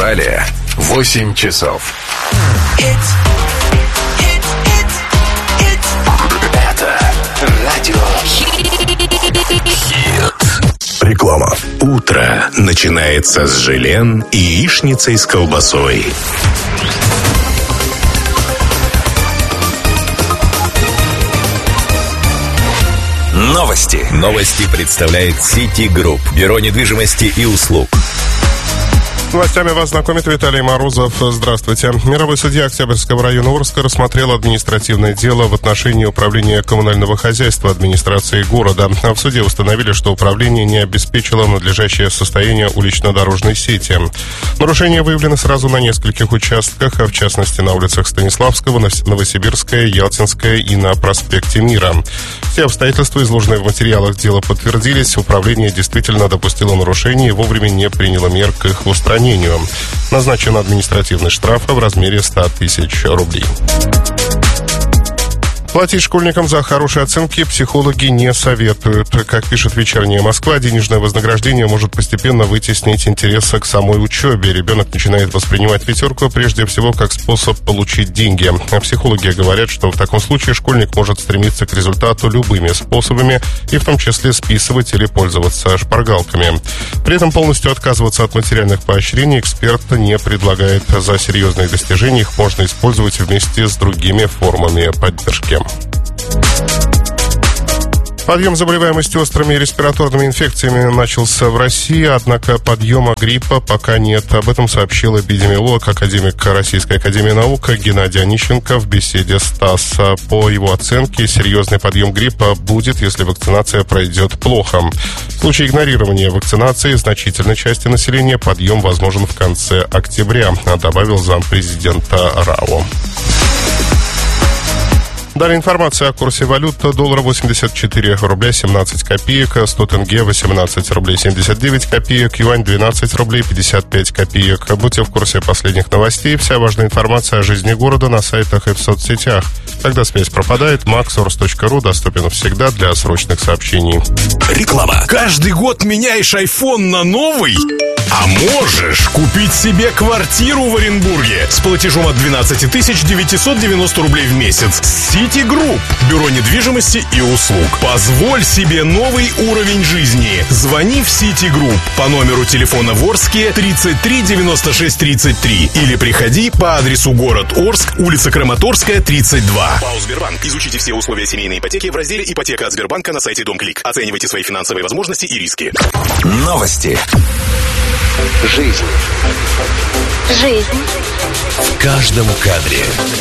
Урале 8 часов. Это радио Хит. Реклама. Утро начинается с желен и яичницей с колбасой. Новости. Новости представляет City Group. Бюро недвижимости и услуг. С новостями вас знакомит Виталий Морозов. Здравствуйте. Мировой судья Октябрьского района Орска рассмотрел административное дело в отношении управления коммунального хозяйства администрации города. В суде установили, что управление не обеспечило надлежащее состояние улично-дорожной сети. Нарушения выявлены сразу на нескольких участках, а в частности на улицах Станиславского, Новосибирская, Ялтинская и на проспекте Мира. Все обстоятельства, изложенные в материалах дела, подтвердились. Управление действительно допустило нарушение и вовремя не приняло мер к их устранению. Назначен административный штраф в размере 100 тысяч рублей. Платить школьникам за хорошие оценки психологи не советуют. Как пишет «Вечерняя Москва», денежное вознаграждение может постепенно вытеснить интерес к самой учебе. Ребенок начинает воспринимать пятерку прежде всего как способ получить деньги. А психологи говорят, что в таком случае школьник может стремиться к результату любыми способами, и в том числе списывать или пользоваться шпаргалками. При этом полностью отказываться от материальных поощрений эксперт не предлагает. За серьезные достижения их можно использовать вместе с другими формами поддержки. Подъем заболеваемости острыми респираторными инфекциями начался в России, однако подъема гриппа пока нет. Об этом сообщил эпидемиолог, академик Российской академии наук Геннадий Онищенко в беседе с ТАСС. По его оценке, серьезный подъем гриппа будет, если вакцинация пройдет плохо. В случае игнорирования вакцинации значительной части населения подъем возможен в конце октября, добавил зампрезидента РАО. Далее информация о курсе валют. Доллар 84 рубля 17 копеек, 100 тенге 18 рублей 79 копеек, юань 12 рублей 55 копеек. Будьте в курсе последних новостей. Вся важная информация о жизни города на сайтах и в соцсетях. Когда связь пропадает, maxsource.ru доступен всегда для срочных сообщений. Реклама. Каждый год меняешь iPhone на новый? А можешь купить себе квартиру в Оренбурге с платежом от 12 990 рублей в месяц. City Group. Бюро недвижимости и услуг. Позволь себе новый уровень жизни. Звони в City Group по номеру телефона в Орске 33 96 33 или приходи по адресу город Орск, улица Краматорская, 32. ПАО «Сбербанк». Изучите все условия семейной ипотеки в разделе «Ипотека от Сбербанка» на сайте Дом.Клик. Оценивайте свои финансовые возможности и риски. Новости. Жизнь. Жизнь. В каждом кадре.